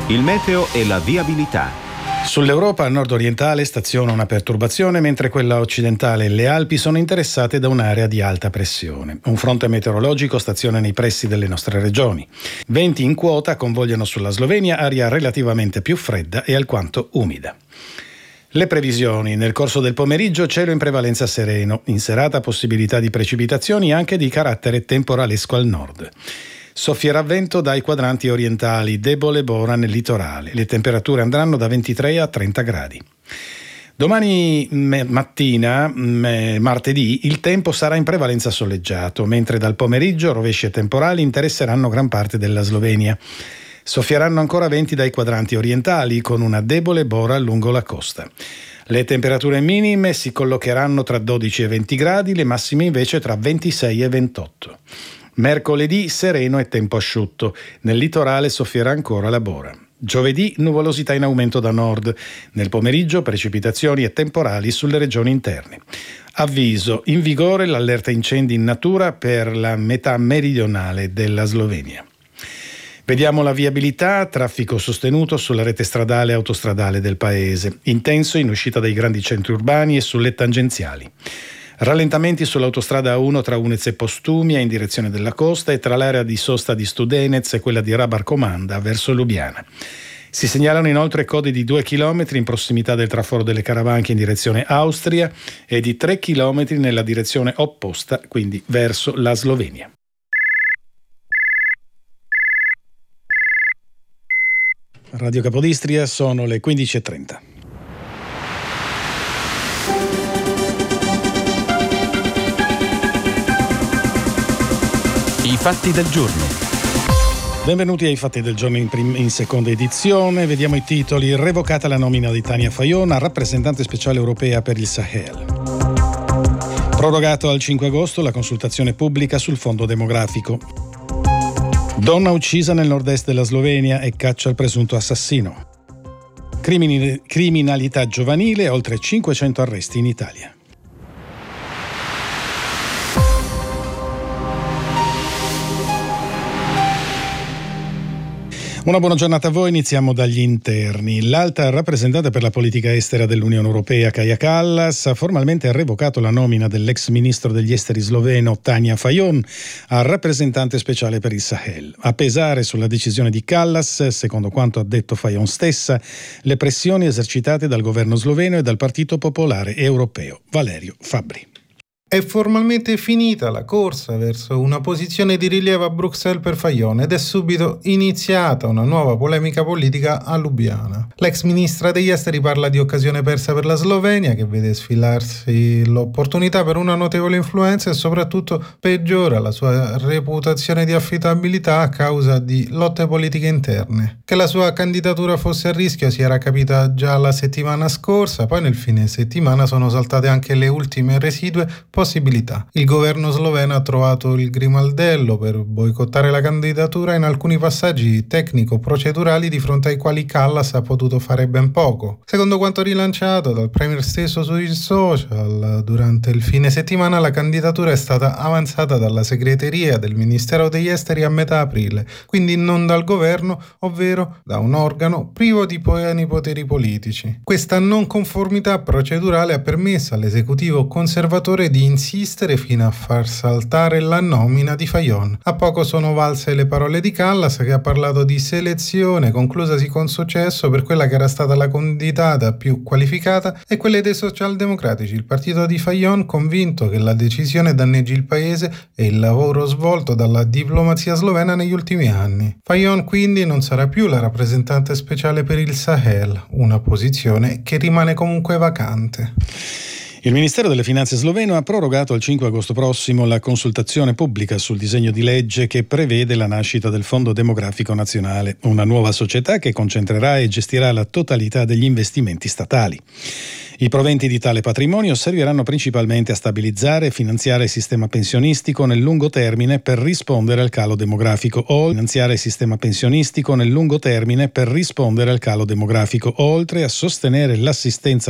Il meteo e la viabilità. Sull'Europa nord-orientale staziona una perturbazione, mentre quella occidentale e le Alpi sono interessate da un'area di alta pressione. Un fronte meteorologico staziona nei pressi delle nostre regioni. Venti in quota convogliano sulla Slovenia, aria relativamente più fredda e alquanto umida. Le previsioni: nel corso del pomeriggio cielo in prevalenza sereno, in serata possibilità di precipitazioni anche di carattere temporalesco al nord. Soffierà vento dai quadranti orientali, debole bora nel litorale. Le temperature andranno da 23 a 30 gradi. Domani mattina, martedì, il tempo sarà in prevalenza soleggiato, mentre dal pomeriggio rovesci e temporali interesseranno gran parte della Slovenia. Soffieranno ancora venti dai quadranti orientali, con una debole bora lungo la costa. Le temperature minime si collocheranno tra 12 e 20 gradi, le massime invece tra 26 e 28. Mercoledì sereno e tempo asciutto. Nel litorale soffierà ancora la bora. Giovedì nuvolosità in aumento da nord. Nel pomeriggio precipitazioni e temporali sulle regioni interne. Avviso: in vigore l'allerta incendi in natura per la metà meridionale della Slovenia. Vediamo la viabilità: traffico sostenuto sulla rete stradale e autostradale del paese, intenso in uscita dai grandi centri urbani e sulle tangenziali. Rallentamenti sull'autostrada A1 tra Unez e Postumia in direzione della costa e tra l'area di sosta di Studenec e quella di Rabar-Comanda verso Lubiana. Si segnalano inoltre code di 2 km in prossimità del traforo delle Caravanche in direzione Austria e di 3 km nella direzione opposta, quindi verso la Slovenia. Radio Capodistria, sono le 15:30. I fatti del giorno. Benvenuti ai fatti del giorno in seconda edizione. Vediamo i titoli. Revocata la nomina di Tania Fajon a rappresentante speciale europea per il Sahel. Prorogato al 5 agosto la consultazione pubblica sul fondo demografico. Donna uccisa nel nord-est della Slovenia e caccia al presunto assassino. Criminalità giovanile, oltre 500 arresti in Italia. Una buona giornata a voi, iniziamo dagli interni. L'alta rappresentante per la politica estera dell'Unione Europea, Kaja Kallas, ha formalmente revocato la nomina dell'ex ministro degli esteri sloveno Tanja Fajon a rappresentante speciale per il Sahel. A pesare sulla decisione di Kallas, secondo quanto ha detto Fajon stessa, le pressioni esercitate dal governo sloveno e dal Partito Popolare Europeo. Valerio Fabbri. È formalmente finita la corsa verso una posizione di rilievo a Bruxelles per Fajon ed è subito iniziata una nuova polemica politica a Lubiana. L'ex ministra degli esteri parla di occasione persa per la Slovenia, che vede sfilarsi l'opportunità per una notevole influenza e soprattutto peggiora la sua reputazione di affidabilità a causa di lotte politiche interne. Che la sua candidatura fosse a rischio si era capita già la settimana scorsa, poi nel fine settimana sono saltate anche le ultime residue possibilità. Il governo sloveno ha trovato il grimaldello per boicottare la candidatura in alcuni passaggi tecnico-procedurali di fronte ai quali Kallas ha potuto fare ben poco. Secondo quanto rilanciato dal premier stesso sui social, durante il fine settimana la candidatura è stata avanzata dalla segreteria del Ministero degli Esteri a metà aprile, quindi non dal governo, ovvero da un organo privo di pieni poteri politici. Questa non conformità procedurale ha permesso all'esecutivo conservatore di insistere fino a far saltare la nomina di Fajon. A poco sono valse le parole di Kallas, che ha parlato di selezione conclusasi con successo per quella che era stata la candidata più qualificata e quelle dei socialdemocratici, il partito di Fajon, convinto che la decisione danneggi il paese e il lavoro svolto dalla diplomazia slovena negli ultimi anni. Fajon quindi non sarà più la rappresentante speciale per il Sahel, una posizione che rimane comunque vacante. Il Ministero delle Finanze sloveno ha prorogato al 5 agosto prossimo la consultazione pubblica sul disegno di legge che prevede la nascita del Fondo Demografico Nazionale, una nuova società che concentrerà e gestirà la totalità degli investimenti statali. I proventi di tale patrimonio serviranno principalmente a stabilizzare e finanziare il sistema pensionistico nel lungo termine per rispondere al calo demografico oltre a sostenere l'assistenza